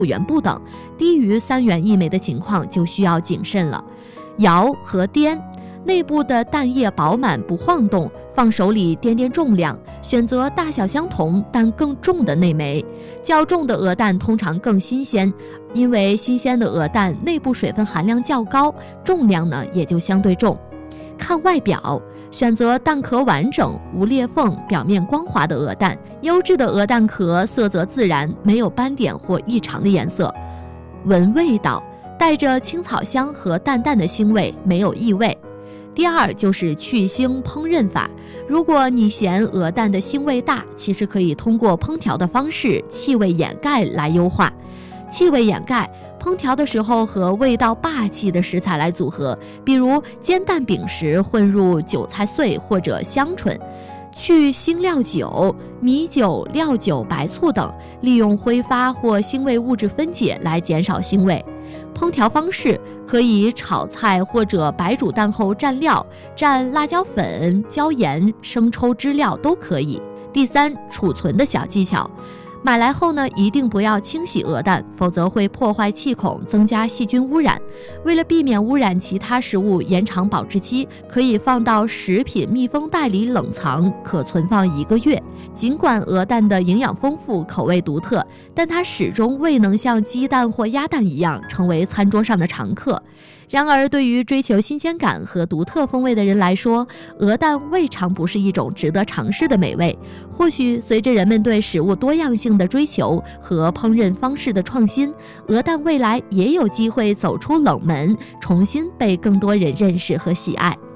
元不等，低于3元1枚的情况就需要谨慎了。摇和颠，内部的蛋液饱满不晃动，放手里掂掂重量，选择大小相同但更重的内枚。较重的鹅蛋通常更新鲜，因为新鲜的鹅蛋内部水分含量较高，重量呢也就相对重。看外表，选择蛋壳完整、无裂缝、表面光滑的鹅蛋。优质的鹅蛋壳色泽自然，没有斑点或异常的颜色。闻味道，带着青草香和淡淡的腥味，没有异味。第二就是去腥烹饪法，如果你嫌鹅蛋的腥味大，其实可以通过烹调的方式气味掩盖来优化。气味掩盖，烹调的时候和味道霸气的食材来组合，比如煎蛋饼时混入韭菜碎或者香椿。去腥料酒、米酒、料酒、白醋等，利用挥发或腥味物质分解来减少腥味。烹调方式可以炒菜或者白煮蛋后蘸料，蘸辣椒粉、椒盐、生抽汁料都可以。第三，储存的小技巧。买来后呢，一定不要清洗鹅蛋，否则会破坏气孔，增加细菌污染。为了避免污染其他食物，延长保质期，可以放到食品密封袋里冷藏，可存放1个月。尽管鹅蛋的营养丰富，口味独特，但它始终未能像鸡蛋或鸭蛋一样成为餐桌上的常客。然而，对于追求新鲜感和独特风味的人来说，鹅蛋未尝不是一种值得尝试的美味。或许随着人们对食物多样性的追求和烹饪方式的创新，鹅蛋未来也有机会走出冷门，重新被更多人认识和喜爱。